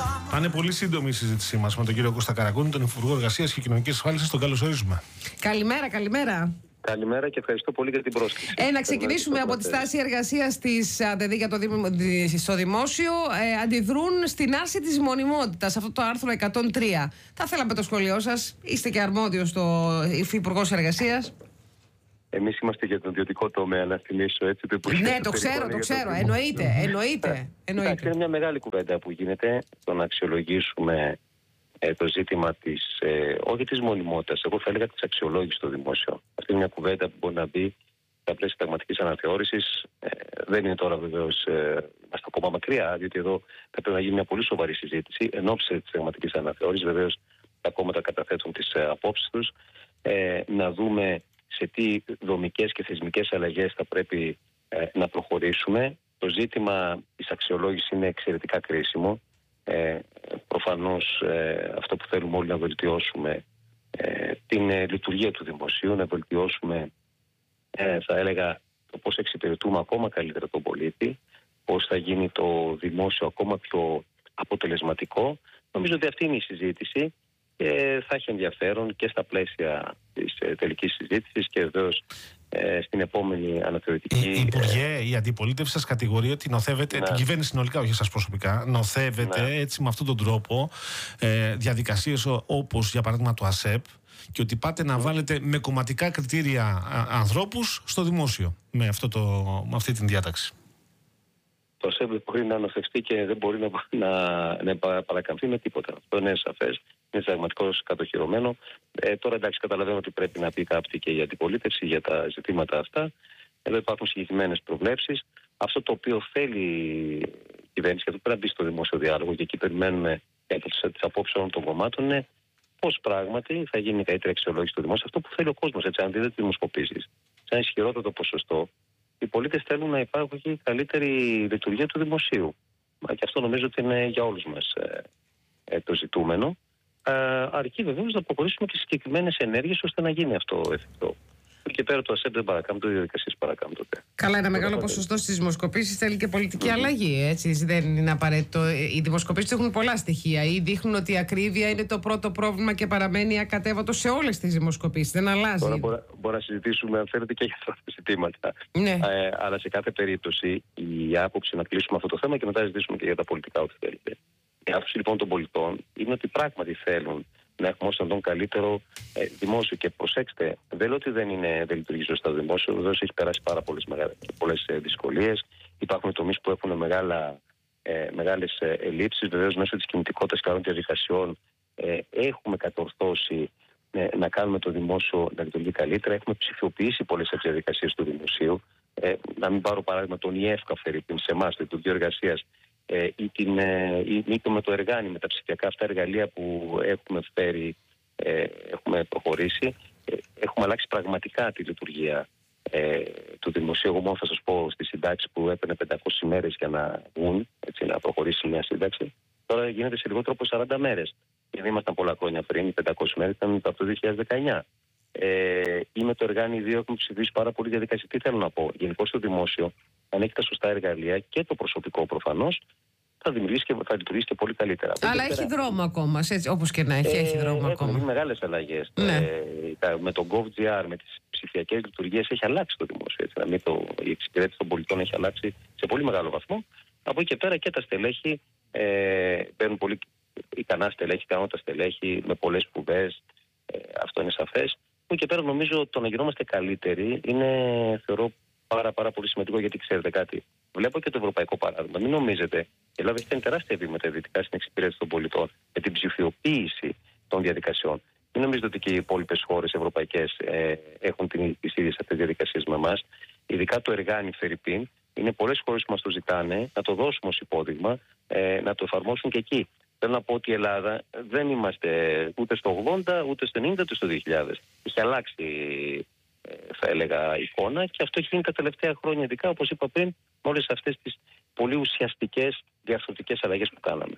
Θα είναι πολύ σύντομη η συζήτησή μας με τον κύριο Κώστα Καραγκούνη, τον Υπουργό Εργασίας και Κοινωνικής Ασφάλισης. Τον καλωσορίζουμε. Καλημέρα, καλημέρα. Καλημέρα και ευχαριστώ πολύ για την πρόσκληση. Να ξεκινήσουμε από τη στάση εργασίας της ΑΔΔ στο δημόσιο. Αντιδρούν στην άρση της μονιμότητας, αυτό το άρθρο 103. Θα θέλαμε το σχολείο σας. Είστε και αρμόδιος Υπουργός Εργασίας. Εμείς είμαστε για τον ιδιωτικό τομέα, να θυμίσω έτσι. Ναι, το ξέρω. Εννοείται. Είναι μια μεγάλη κουβέντα που γίνεται το να αξιολογήσουμε το ζήτημα της, όχι της μονιμότητας, εγώ θα έλεγα της αξιολόγησης στο δημόσιο. Αυτή είναι μια κουβέντα που μπορεί να μπει στα πλαίσια συνταγματικής αναθεώρησης. Δεν είναι τώρα βεβαίως, είμαστε ακόμα μακριά, διότι εδώ θα πρέπει να γίνει μια πολύ σοβαρή συζήτηση εν ώψη της συνταγματικής αναθεώρησης. Βεβαίως τα κόμματα καταθέτουν τις απόψεις τους, να δούμε σε τι δομικές και θεσμικές αλλαγές θα πρέπει να προχωρήσουμε. Το ζήτημα της αξιολόγησης είναι εξαιρετικά κρίσιμο. Προφανώς αυτό που θέλουμε όλοι να βελτιώσουμε την λειτουργία του δημοσίου, να βελτιώσουμε θα έλεγα το πώς εξυπηρετούμε ακόμα καλύτερα τον πολίτη, πώς θα γίνει το δημόσιο ακόμα πιο αποτελεσματικό. Νομίζω ότι αυτή είναι η συζήτηση και θα έχει ενδιαφέρον και στα πλαίσια της τελικής συζήτησης και βεβαίως στην επόμενη αναθεωρητική. Υπουργέ, η αντιπολίτευση σας κατηγορεί ότι νοθεύετε, την κυβέρνηση συνολικά, όχι εσάς προσωπικά, νοθεύετε έτσι με αυτόν τον τρόπο διαδικασίες όπως για παράδειγμα το ΑΣΕΠ και ότι πάτε να βάλετε με κομματικά κριτήρια ανθρώπους στο δημόσιο με αυτή την διάταξη. Το ΑΣΕΠ μπορεί να νοθευτεί και δεν μπορεί να παρακαμφθεί με τίποτα. Αυτό είναι σαφές. Είναι συνταγματικώς κατοχυρωμένο. Τώρα εντάξει, καταλαβαίνω ότι πρέπει να πει κάτι και η αντιπολίτευση για τα ζητήματα αυτά. Εδώ υπάρχουν συγκεκριμένες προβλέψεις. Αυτό το οποίο θέλει η κυβέρνηση, και αυτό πρέπει να μπει στο δημόσιο διάλογο, και εκεί περιμένουμε τις απόψεις όλων των κομμάτων, είναι πώς πράγματι θα γίνει η καλύτερη αξιολόγηση του δημόσιου. Αυτό που θέλει ο κόσμος, έτσι, αν δείτε τις δημοσκοπήσεις, σαν ισχυρότερο ποσοστό, οι πολίτες θέλουν να υπάρχει καλύτερη λειτουργία του δημοσίου. Και αυτό νομίζω ότι είναι για όλους μας το ζητούμενο. Αρκεί βεβαίως να προχωρήσουμε και συγκεκριμένες ενέργειες ώστε να γίνει αυτό εφικτό. Και πέρα το ΑΣΕΠ δεν παρακάμπτω, οι διαδικασίες παρακάμπτονται. Καλά, ένα μεγάλο ποσοστό στις δημοσκοπήσεις θέλει και πολιτική αλλαγή. Έτσι, δεν είναι απαραίτητο. Οι δημοσκοπήσεις έχουν πολλά στοιχεία ή δείχνουν ότι η ακρίβεια είναι το πρώτο πρόβλημα και παραμένει ακατέβατο σε όλες τις δημοσκοπήσεις. Δεν αλλάζει. Τώρα μπορεί να συζητήσουμε, αν θέλετε, και για αυτά τα ζητήματα. Ναι. Αλλά σε κάθε περίπτωση η άποψη να κλείσουμε αυτό το θέμα και μετά να συζητήσουμε και για τα πολιτικά, ό,τι θέλετε. Η άποψη λοιπόν των πολιτών είναι ότι πράγματι θέλουν να έχουμε όσο τον καλύτερο δημόσιο. Και προσέξτε, δεν λέω ότι δεν λειτουργεί σωστά το δημόσιο, βεβαίως έχει περάσει πάρα πολλές δυσκολίες. Υπάρχουν τομείς που έχουν μεγάλες ελλείψεις. Βεβαίως μέσω της κινητικότητας και άλλων διαδικασιών έχουμε κατορθώσει να κάνουμε το δημόσιο να λειτουργεί καλύτερα. Έχουμε ψηφιοποιήσει πολλές από τις διαδικασίες του δημοσίου. Να μην πάρω παράδειγμα τον ΙΕΦΚΑ σε εμάς, το Υπουργείο Εργασίας, ή το με το Εργάνι, με τα ψηφιακά αυτά εργαλεία που έχουμε φέρει, έχουμε προχωρήσει. Έχουμε αλλάξει πραγματικά τη λειτουργία του δημοσίου. Εγώ μόνο θα σας πω στη σύνταξη που έπαιρνε 500 ημέρες για να βγουν, έτσι, να προχωρήσει μια σύνταξη. Τώρα γίνεται σε λιγότερο από 40 μέρες. Γιατί ήμασταν πολλά χρόνια πριν, οι 500 μέρες ήταν από το 2019. Ή με το Εργάνι 2 έχουμε ψηφίσει πάρα πολύ διαδικασία. Τι θέλω να πω, γενικώς στο δημόσιο, αν έχει τα σωστά εργαλεία και το προσωπικό προφανώς, θα δημιουργήσει και θα λειτουργήσει και πολύ καλύτερα. Αλλά έχει δρόμο ακόμα, όπως και να έχει δρόμο ακόμα. Έχουν μεγάλες αλλαγές. Ναι. Με τον GovGR, με τις ψηφιακές λειτουργίες έχει αλλάξει το δημόσιο. Έτσι, η εξυπηρέτηση των πολιτών έχει αλλάξει σε πολύ μεγάλο βαθμό. Από εκεί και πέρα και τα στελέχη παίρνουν πολύ ικανά στελέχη, ικανότητα στελέχη, με πολλές σπουδές. Αυτό είναι σαφές. Από εκεί και πέρα νομίζω το να γινόμαστε καλύτεροι είναι, θεωρώ, πάρα πολύ σημαντικό, γιατί ξέρετε κάτι. Βλέπω και το ευρωπαϊκό παράδειγμα. Μην νομίζετε, η Ελλάδα έχει κάνει τεράστια βήματα ειδικά στην εξυπηρέτηση των πολιτών με την ψηφιοποίηση των διαδικασιών. Μην νομίζετε ότι και οι υπόλοιπες χώρες ευρωπαϊκές έχουν τις ίδιες αυτές τις διαδικασίες με εμάς. Ειδικά το Εργάνι Φερρυπίν, είναι πολλές χώρες που μας το ζητάνε να το δώσουμε ως υπόδειγμα, να το εφαρμόσουν και εκεί. Θέλω να πω ότι η Ελλάδα δεν είμαστε ούτε στο 80, ούτε στο 90, ούτε στο 2000. Έχει αλλάξει, θα έλεγα, εικόνα, και αυτό έχει γίνει τα τελευταία χρόνια, ειδικά όπως είπα πριν, με όλες αυτές τις πολύ ουσιαστικές διαρθρωτικές αλλαγές που κάναμε.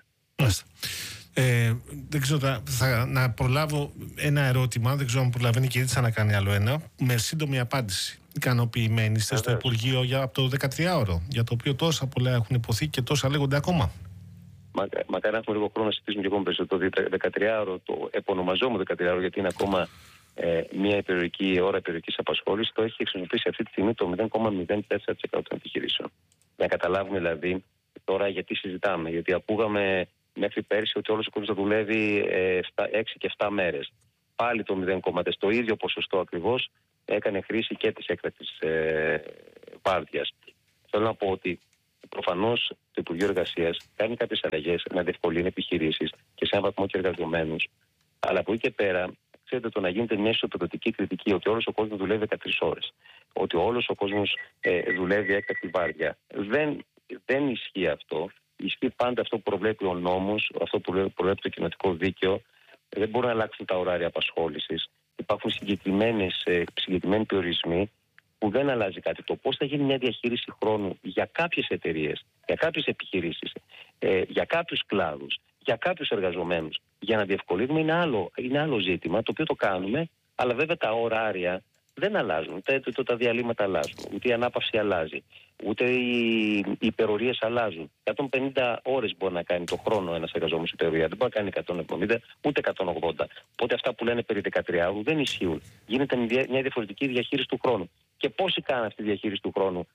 Δεν ξέρω, να προλάβω ένα ερώτημα, δεν ξέρω αν προλαβαίνει και έτσι να κάνει άλλο ένα, με σύντομη απάντηση. Ικανοποιημένοι είστε στο Υπουργείο από το 13ωρο, για το οποίο τόσα πολλά έχουν υποθεί και τόσα λέγονται ακόμα? μακάρι να έχουμε λίγο χρόνο να συζητήσουμε και ακόμα περισσότερο. Το 13ωρο, το επωνομαζόμενο 13ωρο, γιατί είναι ακόμα μια ώρα περιοδικής απασχόλησης, το έχει χρησιμοποιήσει αυτή τη στιγμή το 0,04% των επιχειρήσεων. Να καταλάβουμε δηλαδή τώρα γιατί συζητάμε. Γιατί ακούγαμε μέχρι πέρσι ότι όλος ο κόσμος θα δουλεύει 6 και 7 μέρες. Πάλι το 0,4%, το ίδιο ποσοστό ακριβώς, έκανε χρήση και της έκτακτης βάρδιας. Θέλω να πω ότι προφανώς το Υπουργείο Εργασίας κάνει κάποιες αλλαγές να διευκολύνει επιχειρήσεις και σε έναν βαθμό και εργαζομένους. Αλλά από εκεί και πέρα, ξέρετε, το να γίνεται μια ισοπεδωτική κριτική ότι όλος ο κόσμος δουλεύει 13 ώρες, ότι όλος ο κόσμος δουλεύει έκτακτη βάρδια, δεν ισχύει αυτό. Ισχύει πάντα αυτό που προβλέπει ο νόμος, αυτό που προβλέπει το κοινοτικό δίκαιο. Δεν μπορούν να αλλάξουν τα ωράρια απασχόλησης. Υπάρχουν συγκεκριμένοι περιορισμοί που δεν αλλάζει κάτι. Το πώς θα γίνει μια διαχείριση χρόνου για κάποιες εταιρείες, για κάποιες επιχειρήσεις, για κάποιους κλάδους, για κάποιους εργαζομένους, για να διευκολύνουμε είναι άλλο ζήτημα, το οποίο το κάνουμε, αλλά βέβαια τα ωράρια δεν αλλάζουν, ούτε τα διαλύματα αλλάζουν, ούτε η ανάπαυση αλλάζει, ούτε οι υπερορίες αλλάζουν. 150 ώρες μπορεί να κάνει το χρόνο ένας εργαζόμενος υπερορία, δεν μπορεί να κάνει 170 ούτε 180. Οπότε αυτά που λένε περί 13 δεν ισχύουν. Γίνεται μια διαφορετική διαχείριση του χρόνου. Και πόσοι κάνουν αυτή τη διαχείριση του χρόνου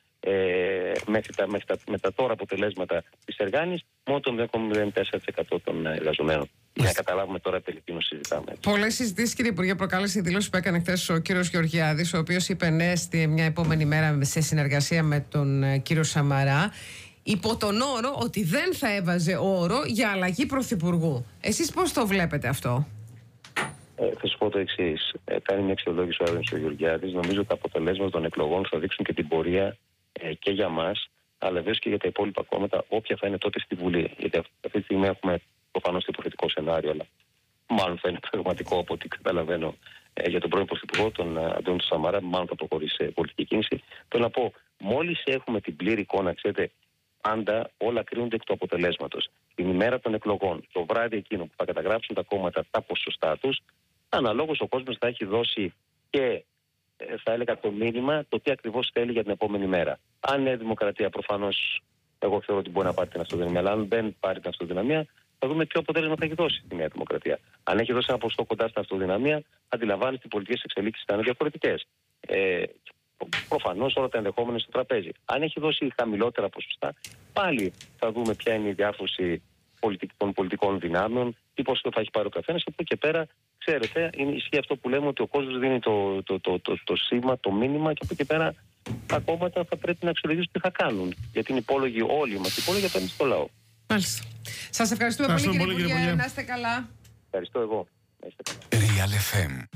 με τα τώρα αποτελέσματα της Εργάνης, μόνο το 0,04% των εργαζομένων. Για να καταλάβουμε τώρα περί τίνος συζητάμε. Πολλές συζητήσεις, κύριε Υπουργέ, προκάλεσε η δήλωση που έκανε χθες ο κύριος Γεωργιάδης, ο οποίος είπε ναι μια επόμενη μέρα σε συνεργασία με τον κύριο Σαμαρά, υπό τον όρο ότι δεν θα έβαζε όρο για αλλαγή πρωθυπουργού. Εσείς πώς το βλέπετε αυτό? Θα σου πω το εξής. Κάνει μια αξιολόγηση ο Άδωνης ο Γεωργιάδης. Νομίζω ότι τα αποτελέσματα των εκλογών θα δείξουν και την πορεία και για μας, αλλά βέβαια και για τα υπόλοιπα κόμματα, όποια θα είναι τότε στη Βουλή. Γιατί αυτή τη στιγμή έχουμε προφανώς το υποθετικό σενάριο, αλλά μάλλον θα είναι πραγματικό από ό,τι καταλαβαίνω για τον πρώην Πρωθυπουργό, τον Αντώνη του Σαμαρά, μάλλον θα προχωρήσει σε πολιτική κίνηση. Θέλω να πω, μόλις έχουμε την πλήρη εικόνα, ξέρετε, πάντα όλα κρίνονται εκ του αποτελέσματος. Την ημέρα των εκλογών, το βράδυ εκείνο που θα καταγράψουν τα κόμματα τα ποσοστά τους, αναλόγως ο κόσμος θα έχει δώσει και θα έλεγα το μήνυμα το τι ακριβώς θέλει για την επόμενη μέρα. Αν είναι Δημοκρατία, προφανώς εγώ θεωρώ ότι μπορεί να πάρει την αυτοδυναμία, αλλά αν δεν πάρει την αυτοδυναμία, θα δούμε ποιο αποτέλεσμα θα έχει δώσει η Νέα Δημοκρατία. Αν έχει δώσει ένα ποσοστό κοντά στην αυτοδυναμία, αντιλαμβάνει ότι οι πολιτικές εξελίξεις θα είναι διαφορετικές. Προφανώς όλα τα ενδεχόμενα στο τραπέζι. Αν έχει δώσει χαμηλότερα ποσοστά, πάλι θα δούμε ποια είναι η διάφωση των πολιτικών δυνάμεων, τι ποσοστό θα έχει πάρει ο καθένας. Από εκεί και πέρα, ξέρετε, ισχύει αυτό που λέμε ότι ο κόσμος δίνει το σήμα, το μήνυμα, και από εκεί πέρα τα κόμματα θα πρέπει να αξιολογήσουν τι θα κάνουν. Γιατί είναι υπόλογοι όλοι μας, υπόλογοι απέναντι στο λαό. Μάλιστα. Σας ευχαριστούμε πολύ, κύριε Υπουργέ. Να είστε καλά. Ευχαριστώ εγώ. Να είστε καλά. Real FM.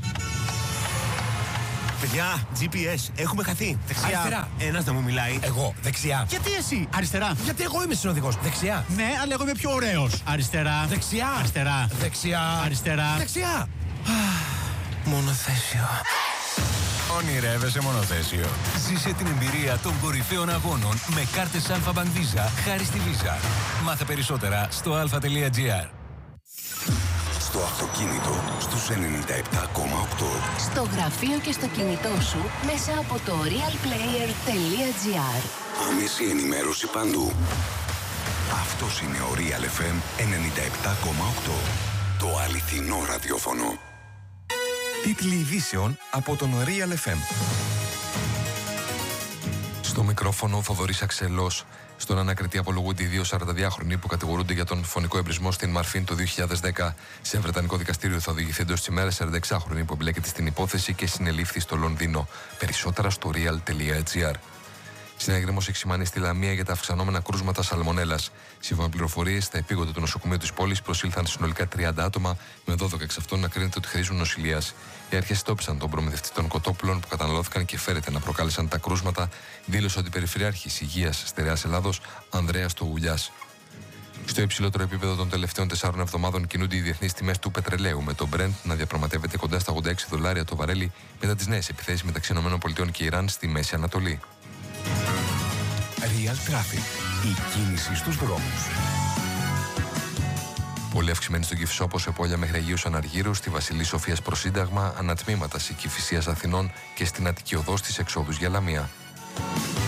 Παιδιά, GPS, έχουμε χαθεί. Δεξιά. Αριστερά. Ένας να μου μιλάει. Εγώ. Δεξιά. Γιατί εσύ? Αριστερά. Γιατί εγώ είμαι συνοδηγός. Δεξιά. Ναι, αλλά εγώ είμαι πιο ωραίος. Αριστερά. Δεξιά. Αριστερά. Δεξιά. Αριστερά. Δεξιά. Μονοθέσιο. Ονειρεύεσαι μονοθέσιο. Ζήσε την εμπειρία των κορυφαίων αγώνων με κάρτες Alpha Bank Visa χάρη στη Visa. Μάθε περισσότερα στο alpha.gr. Στο αυτοκίνητο στους 97,8. Στο γραφείο και στο κινητό σου μέσα από το realplayer.gr. Άμεση ενημέρωση παντού. Αυτός είναι ο Real FM 97,8. Το αληθινό ραδιόφωνο. Τίτλοι ειδήσεων από τον Real FM. Στο μικρόφωνο ο Θοδωρής Αξελός. Στον ανακριτή απολογούνται οι δύο 42χρονοι που κατηγορούνται για τον φωνικό εμπρισμό στην Μαρφίν το 2010. Σε βρετανικό δικαστήριο θα οδηγηθεί εντός της ημέρας 46χρονη που εμπλέκεται στην υπόθεση και συνελήφθη στο Λονδίνο. Περισσότερα στο real.gr. Συναγερμός έχει σημάνει στη Λαμία για τα αυξανόμενα κρούσματα σαλμονέλας. Σύμφωνα με πληροφορίες, στα επίγοντα του νοσοκομείου της πόλης προσήλθαν συνολικά 30 άτομα, με 12 εξ αυτών να κρίνεται ότι χρήζουν νοσηλείας. Οι αρχές τόπισαν τον προμηθευτή των κοτόπουλων που καταναλώθηκαν και φέρεται να προκάλεσαν τα κρούσματα, δήλωσε ότι Περιφερειάρχης Υγείας Στερεάς Ελλάδος, Ανδρέας Τογουλιάς. Στο υψηλότερο επίπεδο των τελευταίων 4 εβδομάδων κινούνται οι διεθνείς τιμές του πετρελαίου, με το Brent να διαπραγματεύεται κοντά στα $86 το βαρέλι μετά τις νέες επιθέσεις μεταξύ ΗΠΑ και Ιράν στη Μέση Ανατολή. Real Traffic. Η κίνηση στους δρόμους. Πολύ αυξημένη στον Κηφισό, σε πόλια μέχρι Αγίους Αναργύρου, στη Βασιλή Σοφίας προς Σύνταγμα, ανατμήματα σε Κηφισίας Αθηνών και στην Αττική Οδό στις εξόδους για Λαμία.